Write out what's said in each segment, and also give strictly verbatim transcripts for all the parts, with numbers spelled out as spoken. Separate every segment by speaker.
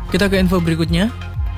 Speaker 1: Kita ke info berikutnya.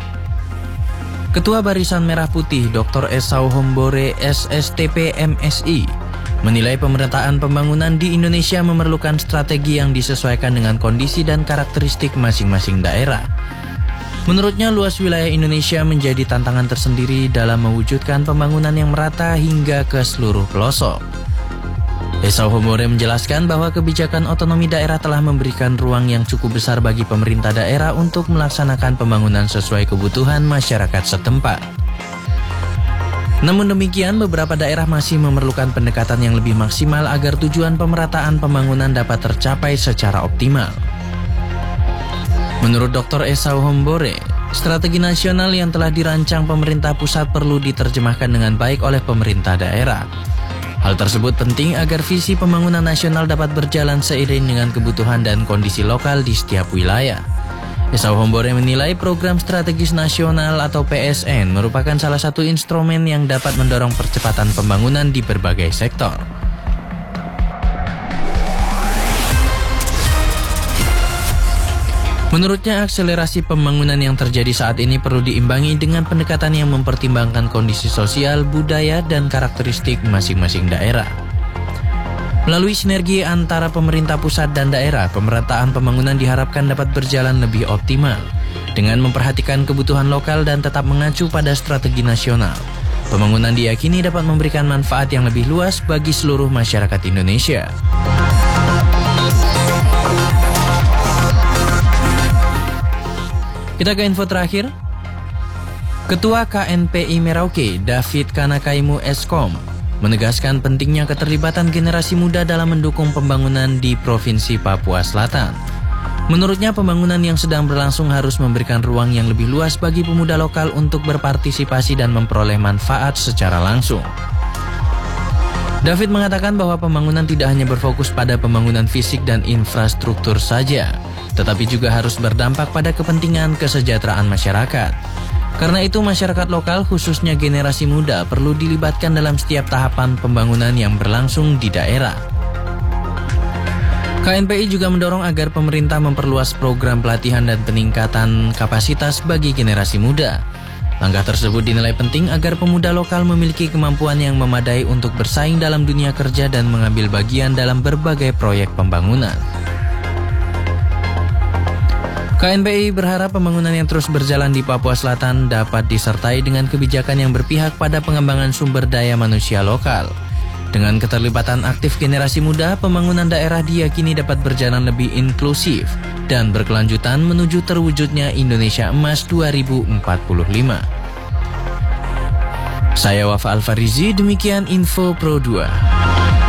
Speaker 1: Ketua Barisan Merah Putih Doktor Esau Hombore S S T P M S I menilai pemerataan pembangunan di Indonesia memerlukan strategi yang disesuaikan dengan kondisi dan karakteristik masing-masing daerah. Menurutnya, luas wilayah Indonesia menjadi tantangan tersendiri dalam mewujudkan pembangunan yang merata hingga ke seluruh pelosok. Esau Hombore menjelaskan bahwa kebijakan otonomi daerah telah memberikan ruang yang cukup besar bagi pemerintah daerah untuk melaksanakan pembangunan sesuai kebutuhan masyarakat setempat. Namun demikian, beberapa daerah masih memerlukan pendekatan yang lebih maksimal agar tujuan pemerataan pembangunan dapat tercapai secara optimal. Menurut Doktor Esau Hombore, strategi nasional yang telah dirancang pemerintah pusat perlu diterjemahkan dengan baik oleh pemerintah daerah. Hal tersebut penting agar visi pembangunan nasional dapat berjalan seiring dengan kebutuhan dan kondisi lokal di setiap wilayah. Esau Hombore menilai program strategis nasional atau P S N merupakan salah satu instrumen yang dapat mendorong percepatan pembangunan di berbagai sektor. Menurutnya, akselerasi pembangunan yang terjadi saat ini perlu diimbangi dengan pendekatan yang mempertimbangkan kondisi sosial, budaya, dan karakteristik masing-masing daerah. Melalui sinergi antara pemerintah pusat dan daerah, pemerataan pembangunan diharapkan dapat berjalan lebih optimal. Dengan memperhatikan kebutuhan lokal dan tetap mengacu pada strategi nasional, pembangunan diyakini dapat memberikan manfaat yang lebih luas bagi seluruh masyarakat Indonesia. Kita ke info terakhir. Ketua K N P I Merauke, David Kanakaimu Eskom, menegaskan pentingnya keterlibatan generasi muda dalam mendukung pembangunan di Provinsi Papua Selatan. Menurutnya, pembangunan yang sedang berlangsung harus memberikan ruang yang lebih luas bagi pemuda lokal untuk berpartisipasi dan memperoleh manfaat secara langsung. David mengatakan bahwa pembangunan tidak hanya berfokus pada pembangunan fisik dan infrastruktur saja, tetapi juga harus berdampak pada kepentingan kesejahteraan masyarakat. Karena itu, masyarakat lokal, khususnya generasi muda, perlu dilibatkan dalam setiap tahapan pembangunan yang berlangsung di daerah. K N P I juga mendorong agar pemerintah memperluas program pelatihan dan peningkatan kapasitas bagi generasi muda. Langkah tersebut dinilai penting agar pemuda lokal memiliki kemampuan yang memadai untuk bersaing dalam dunia kerja dan mengambil bagian dalam berbagai proyek pembangunan. K N P I berharap pembangunan yang terus berjalan di Papua Selatan dapat disertai dengan kebijakan yang berpihak pada pengembangan sumber daya manusia lokal. Dengan keterlibatan aktif generasi muda, pembangunan daerah diyakini dapat berjalan lebih inklusif dan berkelanjutan menuju terwujudnya Indonesia Emas dua ribu empat puluh lima. Saya Wafa Alfarizi, demikian Info Pro dua.